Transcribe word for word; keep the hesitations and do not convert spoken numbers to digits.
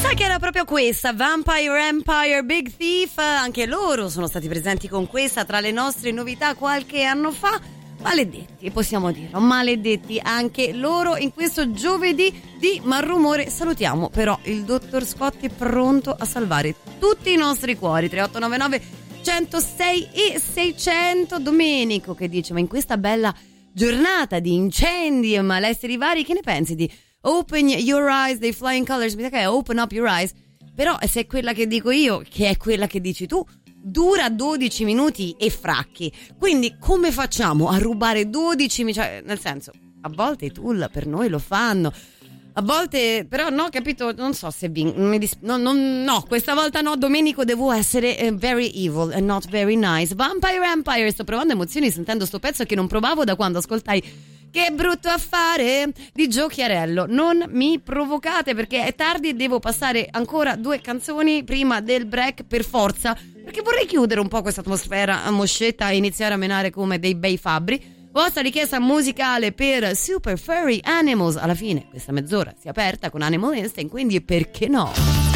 Sai che era proprio questa, Vampire Empire Big Thief, anche loro sono stati presenti con questa tra le nostre novità qualche anno fa. Maledetti, possiamo dirlo, maledetti anche loro in questo giovedì di Malrumore. Salutiamo però il dottor Scotti, pronto a salvare tutti i nostri cuori. Tre otto nove nove centosei e seicento. Domenico che dice: ma in questa bella giornata di incendi e malesseri vari, che ne pensi di Open Your Eyes dei Flying Colors? Mi sa che è Open Up Your Eyes, però se è quella che dico io, che è quella che dici tu, dura dodici minuti e fracchi. Quindi come facciamo a rubare dodici minuti? Cioè, nel senso, a volte i Tool per noi lo fanno, a volte però no, capito? Non so se vi, mi dis- no, no, no, questa volta no, Domenico, devo essere eh, very evil and not very nice. Vampire Empire, sto provando emozioni sentendo sto pezzo che non provavo da quando ascoltai Che brutto affare di Gio Chiarello. Non mi provocate perché è tardi e devo passare ancora due canzoni prima del break per forza, perché vorrei chiudere un po' questa atmosfera a moscetta e iniziare a menare come dei bei fabbri. Vostra richiesta musicale per Super Furry Animals. Alla fine questa mezz'ora si è aperta con Animal Instinct, quindi perché no?